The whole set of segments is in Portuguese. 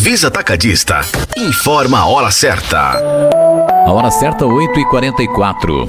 Visa Atacadista. Informa a hora certa. A hora certa, 8h44.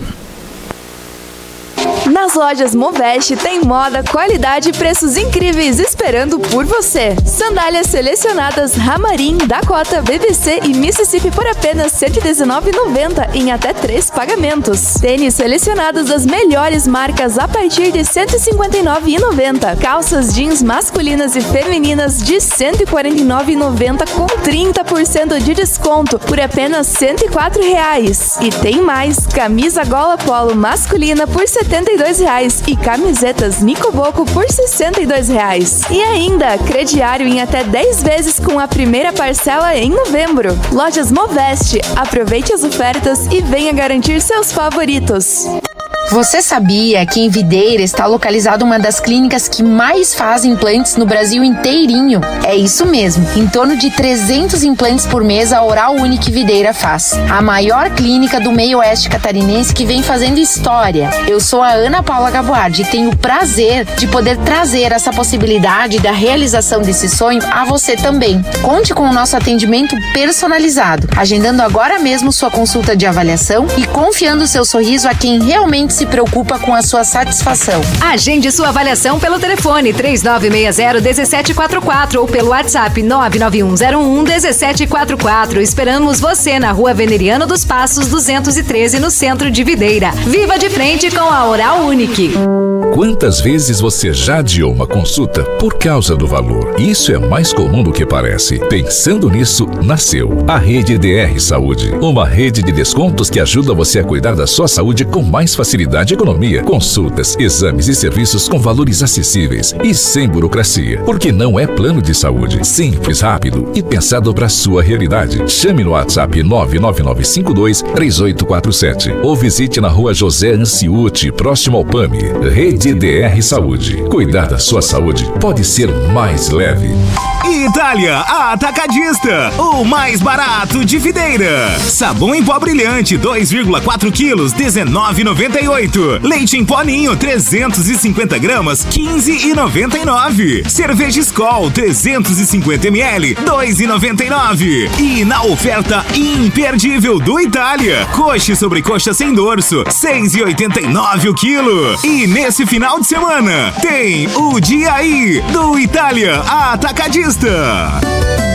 Nas lojas Moveste tem moda, qualidade e preços incríveis esperando por você. Sandálias selecionadas Ramarim, Dakota, BBC e Mississippi por apenas R$ 119,90 em até 3 pagamentos. Tênis selecionados das melhores marcas a partir de R$ 159,90. Calças jeans masculinas e femininas de R$ 149,90 com 30% de desconto por apenas R$ 104,00. E tem mais, camisa gola polo masculina por R$ 72,00 e camisetas Nicoboco por R$ 62,00. E ainda, crediário em até 10 vezes com a primeira parcela em novembro. Lojas Moveste, aproveite as ofertas e venha garantir seus favoritos. Você sabia que em Videira está localizada uma das clínicas que mais fazem implantes no Brasil inteirinho? É isso mesmo, em torno de 300 implantes por mês a Oral Unique Videira faz. A maior clínica do meio oeste catarinense que vem fazendo história. Eu sou a Ana Paula Gaboardi e tenho o prazer de poder trazer essa possibilidade da realização desse sonho a você também. Conte com o nosso atendimento personalizado, agendando agora mesmo sua consulta de avaliação e confiando seu sorriso a quem realmente se preocupa com a sua satisfação. Agende sua avaliação pelo telefone 3960-1744 ou pelo WhatsApp 99101-1744. Esperamos você na Rua Veneriano dos Passos 213, no centro de Videira. Viva de frente com a Oral Unique. Quantas vezes você já adiou uma consulta por causa do valor? Isso é mais comum do que parece. Pensando nisso, nasceu a Rede DR Saúde, uma rede de descontos que ajuda você a cuidar da sua saúde com mais facilidade e economia. Consultas, exames e serviços com valores acessíveis e sem burocracia. Porque não é plano de saúde. Simples, rápido e pensado para sua realidade. Chame no WhatsApp 999523847 ou visite na Rua José Anciuti, próximo ao PAMI. Rede DR Saúde. Cuidar da sua saúde pode ser mais leve. Itália Atacadista, o mais barato de Videira. Sabão em pó brilhante 2,4 quilos, R$19,98. Leite em pó Ninho 350 gramas, R$15,99. Cerveja Skol 350 ml, R$2,99. E na oferta imperdível do Itália, coxa e sobrecoxa sem dorso, R$6,89 o quilo. E nesse final de semana tem o Dia aí do Itália Atacadista.